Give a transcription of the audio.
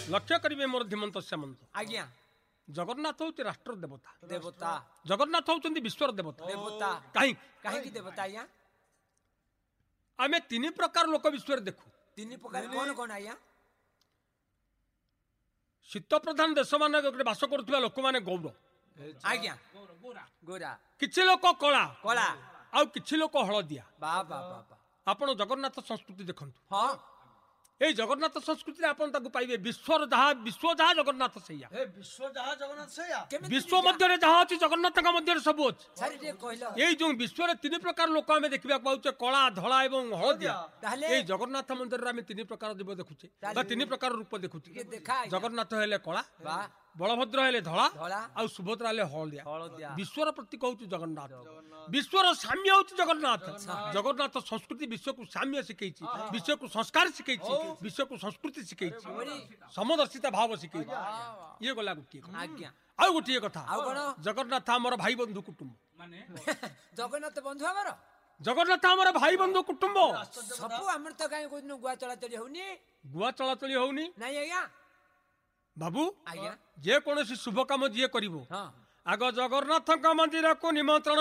लक्ष्य करेंगे मोर धीमंत श्यामंत आज्ञा जगन्नाथ हूँ राष्ट्र देवता देवता जगन्नाथ हूँ विश्वर देवता देवता कहीं कहीं देवता आज्ञा आमे तीन प्रकार लोक विश्व देखू तीन प्रकार कौन कौन आज्ञा शीत प्रधान देश मान बास करुवा लोक मैंने गौर आज्ञा गोरा किछि लोक कला कला आउ किछि लोक हलदिया बा बा बा बा आपण जगन्नाथ संस्कृति देखंतु हाँ ए जगन्नाथ संस्कृति आपण ताकू पाइबे विश्व जहाँ जगन्नाथ सैया विश्व जहाँ जगन्नाथ सैया विश्व मध्य जहाँ अच्छी जगन्नाथ मध्य सब अच्छी सारी टे कहलो ये जो विश्व तीन प्रकार लोक आम देखा पाचे कला धला एवं हलदिया ताहले ये जगन्नाथ मंदिर में तीन प्रकार जीव देखुचे तीन प्रकार रूप देखुचे देखा जगन्नाथ हेले कला बा बलभद्र हेले धला धला आउ सुभद्रा हेले हलदिया हलदिया विश्वर प्रतीक हूँ जगन्नाथ विश्वर साम्य हूँ जगन्नाथ जगन्नाथ संस्कृति विश्व को साम्य शिखई विश्व को संस्कार शिखई विश्व को संस्कृति शिखई समदर्शिता भाव शिखई ये गला गोटे आज्ञा आउ गोटे कथा आउ कोन? जगन्नाथ आमर भाई बंधु कुटुंब जगन्नाथ बंधु आमर जगन्नाथ आमर भाई बंधु कुटुंब सबू आमर तो कहीं कोई गुआ चलाचली होनी गुआ चलाचली होनी नहीं आज्ञा बाबू आज्ञा जे कौन शुभ काम जी कर हाँ आग जगन्नाथ मंदिर को निमंत्रण